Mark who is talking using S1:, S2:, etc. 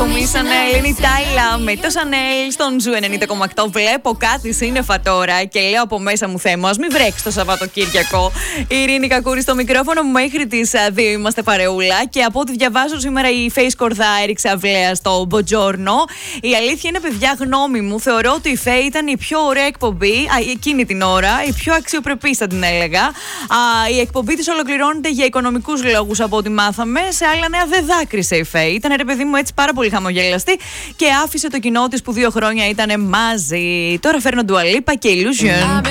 S1: Ακόμη Σανέλ, είναι η Τάιλα με το Σανέλ στον Ζου 90,8. Βλέπω κάτι σύννεφα τώρα και λέω από μέσα μου, Θεέ μου, ας μην βρέξει το Σαββατοκύριακο. Η Ειρήνη Κακούρη στο μικρόφωνο μου μέχρι τις 2 είμαστε παρεούλα. Και από ό,τι διαβάζω σήμερα η Face Κορδά έριξε αυλαία στο Μποτζόρνο. Η αλήθεια είναι, παιδιά, γνώμη μου, θεωρώ ότι η Φέη ήταν η πιο ωραία εκπομπή εκείνη την ώρα, η πιο αξιοπρεπή θα την έλεγα. Η εκπομπή της ολοκληρώνεται για οικονομικούς λόγους από ό,τι μάθαμε. Σε άλλα νέα δεν δάκρυσε η Φέη. Ήταν, ρε παιδί μου, έτσι πάρα πολύ χαμογέλαστη και άφησε το κοινό της που 2 χρόνια ήταν μαζί. Τώρα φέρνω Dua Lipa και Illusion.